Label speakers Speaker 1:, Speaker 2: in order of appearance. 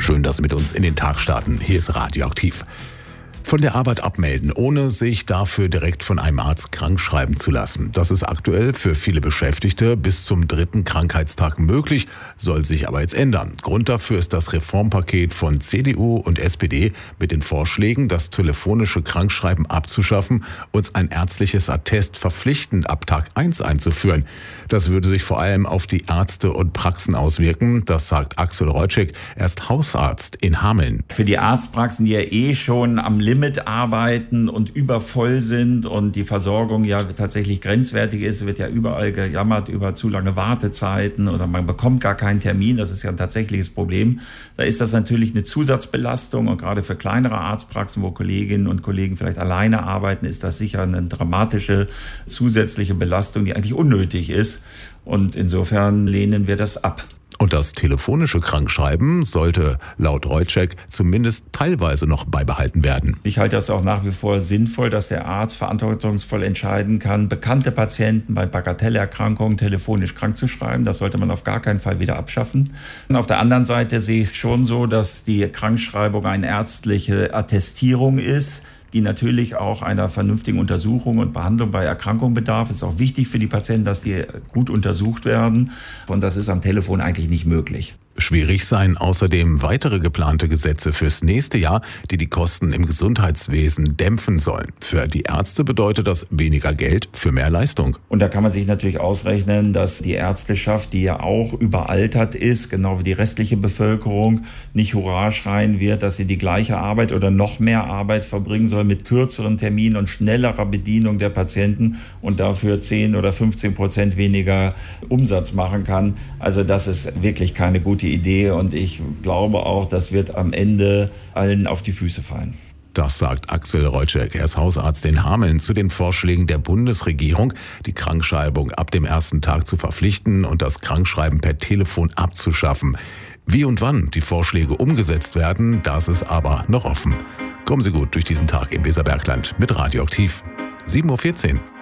Speaker 1: Schön, dass Sie mit uns in den Tag starten. Hier ist Radioaktiv. Von der Arbeit abmelden, ohne sich dafür direkt von einem Arzt krankschreiben zu lassen. Das ist aktuell für viele Beschäftigte bis zum 3. Krankheitstag möglich, soll sich aber jetzt ändern. Grund dafür ist das Reformpaket von CDU und SPD mit den Vorschlägen, das telefonische Krankschreiben abzuschaffen und ein ärztliches Attest verpflichtend ab Tag 1 einzuführen. Das würde sich vor allem auf die Ärzte und Praxen auswirken, das sagt Axel Rojcek. Er ist Hausarzt in Hameln.
Speaker 2: Für die Arztpraxen, die ja schon am Limit arbeiten und übervoll sind und die Versorgung ja tatsächlich grenzwertig ist, wird ja überall gejammert über zu lange Wartezeiten oder man bekommt gar keinen Termin. Das ist ja ein tatsächliches Problem. Da ist das natürlich eine Zusatzbelastung und gerade für kleinere Arztpraxen, wo Kolleginnen und Kollegen vielleicht alleine arbeiten, ist das sicher eine dramatische zusätzliche Belastung, die eigentlich unnötig ist. Und insofern lehnen wir das ab.
Speaker 1: Und das telefonische Krankschreiben sollte laut Rojcek zumindest teilweise noch beibehalten werden.
Speaker 2: Ich halte das auch nach wie vor sinnvoll, dass der Arzt verantwortungsvoll entscheiden kann, bekannte Patienten bei Bagatellerkrankungen telefonisch krank zu schreiben. Das sollte man auf gar keinen Fall wieder abschaffen. Und auf der anderen Seite sehe ich es schon so, dass die Krankschreibung eine ärztliche Attestierung ist, die natürlich auch einer vernünftigen Untersuchung und Behandlung bei Erkrankungen bedarf. Es ist auch wichtig für die Patienten, dass die gut untersucht werden. Und das ist am Telefon eigentlich nicht möglich.
Speaker 1: Schwierig seien außerdem weitere geplante Gesetze fürs nächste Jahr, die Kosten im Gesundheitswesen dämpfen sollen. Für die Ärzte bedeutet das weniger Geld für mehr Leistung.
Speaker 2: Und da kann man sich natürlich ausrechnen, dass die Ärzteschaft, die ja auch überaltert ist, genau wie die restliche Bevölkerung, nicht Hurra schreien wird, dass sie die gleiche Arbeit oder noch mehr Arbeit verbringen soll mit kürzeren Terminen und schnellerer Bedienung der Patienten und dafür 10 oder 15% weniger Umsatz machen kann. Also das ist wirklich keine gute Idee und ich glaube auch, das wird am Ende allen auf die Füße fallen.
Speaker 1: Das sagt Axel Rojcek. Er ist Hausarzt in Hameln zu den Vorschlägen der Bundesregierung, die Krankschreibung ab dem ersten Tag zu verpflichten und das Krankschreiben per Telefon abzuschaffen. Wie und wann die Vorschläge umgesetzt werden, das ist aber noch offen. Kommen Sie gut durch diesen Tag im Weserbergland mit Radioaktiv. 7:14 Uhr.